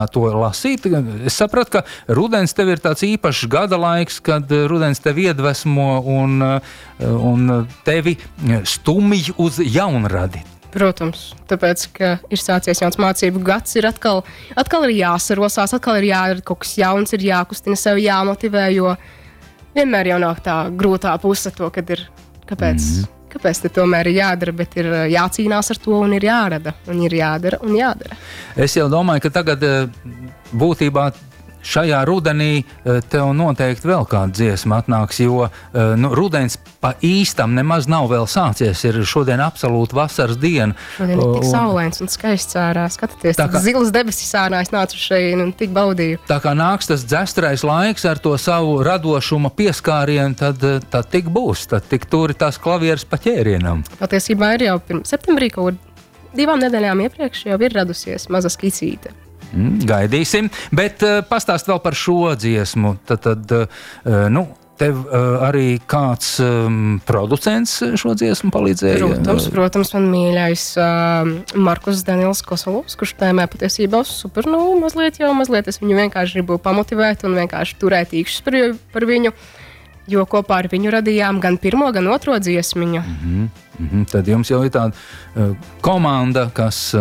to lasīt. Es sapratu, ka rudens tev ir tāds īpašs gada laiks, kad rudens tev iedvesmo un tevi stumj uz jaunradi. Protams, tāpēc, ka ir sācies jauns mācību gads, ir atkal ir jāsarosās, atkal ir jādara kaut kas jauns, ir jākustina sev, jāmotivē, jo vienmēr jau nāk tā grūtā puse to, kad ir, kāpēc te tomēr ir jādara, bet ir jācīnās ar to un ir jārada, un ir jādara un jādara. Es jau domāju, ka tagad būtībā šajā rudenī tev noteikti vēl kāda dziesma atnāks, jo rudens pa īstam nemaz nav vēl sācies. Ir šodien absolūti vasaras diena. Šodien ir tik saulains un skaists ārā. Skatieties, tik zilas debesis ārā, es nācu šeit un tik baudīju. Tā kā nāks tas dzestrais laiks ar to savu radošuma pieskārienu, tad tik būs. Tad tik tur ir tās klavieres pa ķērienam. Patiesībā ir jau pirms septembrī, kaut 2 nedēļām iepriekš jau ir radusies maza skicīte. Gaidīsim, bet pastāst vēl par šo dziesmu. Tad tev arī kāds producents šo dziesmu palīdzēja? Protams, man mīļais Markus Daniels Kosolovs, kurš tēmē patiesībā super, mazliet es viņu vienkārši gribu pamotivēt un vienkārši turēt īkšķus par viņu, jo kopā ar viņu radījām gan pirmo, gan otro dziesmiņu. Tad jums jau ir tāda komanda, kas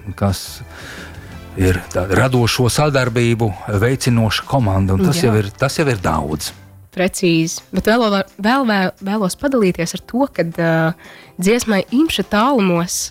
ir tāda radošo sadarbību veicinoša komanda, un tas jau ir daudz. Precīzi, bet vēlos padalīties ar to, kad dziesmai Imša tālumos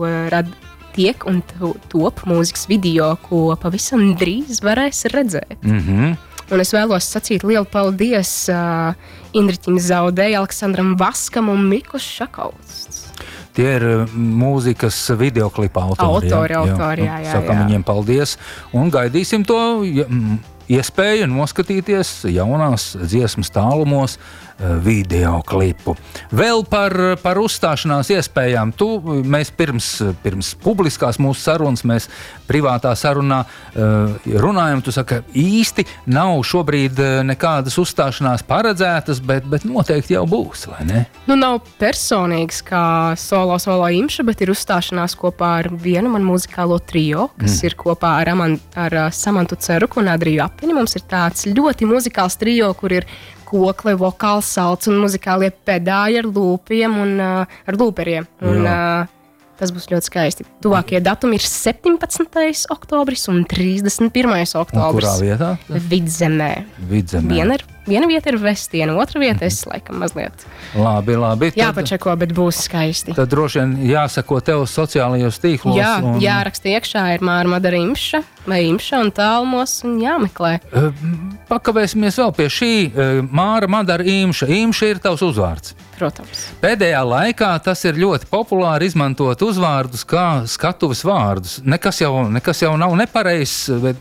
tiek un top mūzikas video, ko pavisam drīz varēs redzēt. Un es vēlos sacīt lielu paldies Indriķim Zaudei, Aleksandram Vaskam un Mikus Šakausts. Tie ir mūzikas videoklipa autori. Autori, jā. Sakam viņiem paldies un gaidīsim to iespēju noskatīties jaunās dziesmas tālumos videoklipu. Vēl par uzstāšanās iespējām. Mēs pirms publiskās mūsu sarunas, mēs privātā sarunā runājam, tu saka, īsti nav šobrīd nekādas uzstāšanās paredzētas, bet noteikti jau būs, vai ne? Nav personīgs kā solo Imša, bet ir uzstāšanās kopā ar vienu man muzikālo trio, kas ir kopā ar Samantu Ceruku un Adriju Apini. Mums ir tāds ļoti muzikāls trio, kur ir kokle, vokāls salts un muzikālie pedāji ar lūpiem un ar lūperiem. Tas būs ļoti skaisti. Tuvākie datumi ir 17. oktobris un 31. oktobris. Un kurā vietā? Vidzemē. Viena vieta ir Vestiena, otra vieta es laikam mazliet. Labi. Jāpačeko, bet būs skaisti. Tad droši vien jāsako tev sociālajos tīklos. Jāraksta iekšā ir Māra Madara Imša vai Imša un tālumos un jāmeklē. Pakavēsimies vēl pie šī Māra Madara Imša. Imša ir tavs uzvārds. Protams. Pēdējā laikā tas ir ļoti populāri izmantot uzvārdus kā skatuves vārdus. Nekas jau nav nepareizs, bet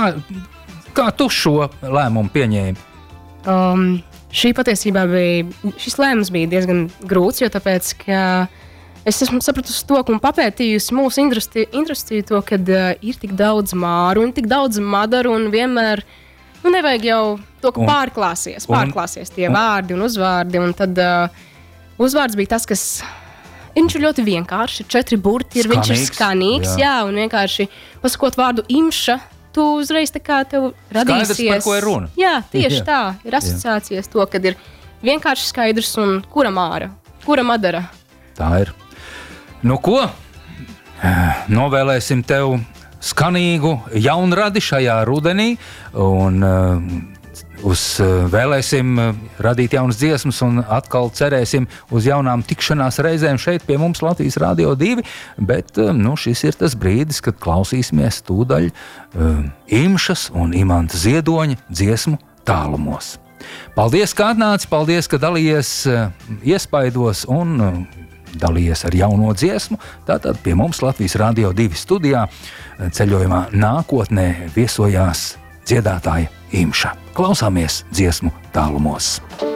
kā tu šo lēmumu pieņēmi? Šis lēmums bija diezgan grūts, jo tāpēc, ka es esmu sapratusi to un papētījusi mūsu industriju to, kad ir tik daudz Māru un tik daudz Madaru un vienmēr nevajag jau to, ka pārklāsies tie vārdi un uzvārdi, un tad uzvārds bija tas, kas viņš ir ļoti vienkārši, 4 burti, viņš ir skanīgs, un vienkārši pasakot vārdu Imša, tu uzreiz tā kā tev radīsies. Skaidrs, par ko ir runa. Jā, tieši tā, ir asociācijas to, kad ir vienkārši skaidrs un kura Māra, kura Madara. Tā ir. Nu ko, novēlēsim tev skanīgu jaunradi šajā rudenī un vēlēsim radīt jaunas dziesmas un atkal cerēsim uz jaunām tikšanās reizēm šeit pie mums Latvijas Radio 2, bet šis ir tas brīdis, kad klausīsimies tūdaļ Imšas un Imanta Ziedoņa dziesmu Tālumos. Paldies, ka atnāci, paldies, ka dalījies iespaidos un dalījies ar jauno dziesmu. Tātad pie mums Latvijas Radio 2 studijā ceļojumā nākotnē viesojās dziedātāja Imša. Klausāmies dziesmu Tālumos.